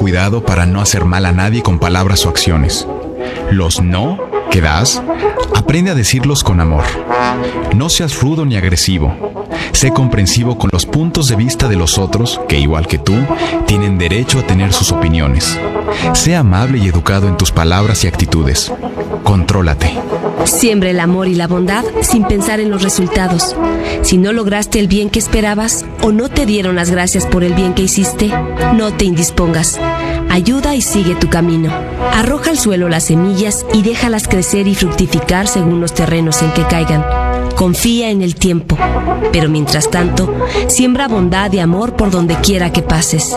cuidado para no hacer mal a nadie con palabras o acciones. Los no que das, aprende a decirlos con amor. No seas rudo ni agresivo. Sé comprensivo con los puntos de vista de los otros, que igual que tú, tienen derecho a tener sus opiniones. Sé amable y educado en tus palabras y actitudes. Contrólate. Siembra el amor y la bondad sin pensar en los resultados. Si no lograste el bien que esperabas o no te dieron las gracias por el bien que hiciste, no te indispongas. Ayuda y sigue tu camino. Arroja al suelo las semillas y déjalas crecer y fructificar según los terrenos en que caigan. Confía en el tiempo, pero mientras tanto, siembra bondad y amor por donde quiera que pases.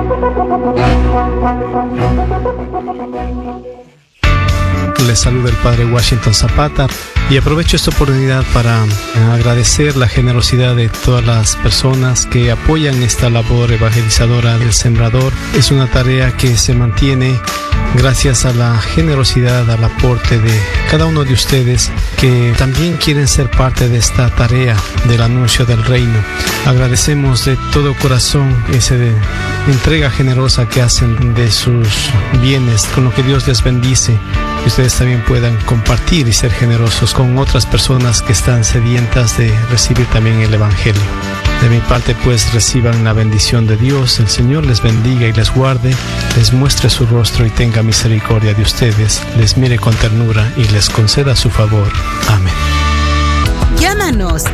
Les saluda el Padre Washington Zapata y aprovecho esta oportunidad para agradecer la generosidad de todas las personas que apoyan esta labor evangelizadora del Sembrador. Es una tarea que se mantiene gracias a la generosidad, al aporte de cada uno de ustedes que también quieren ser parte de esta tarea del anuncio del reino. Agradecemos de todo corazón esa entrega generosa que hacen de sus bienes, con lo que Dios les bendice. Que ustedes también puedan compartir y ser generosos con otras personas que están sedientas de recibir también el Evangelio. De mi parte, pues, reciban la bendición de Dios. El Señor les bendiga y les guarde, les muestre su rostro y tenga misericordia de ustedes, les mire con ternura y les conceda su favor. Amén. Llámanos